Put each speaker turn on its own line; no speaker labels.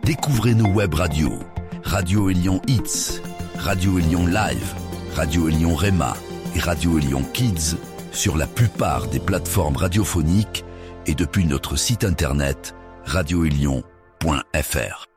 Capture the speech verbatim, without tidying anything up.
Découvrez nos web radios, Radio Élion Hits, Radio Élion Live, Radio Élion Rema et Radio Élion Kids sur la plupart des plateformes radiophoniques et depuis notre site internet radio élion point f r.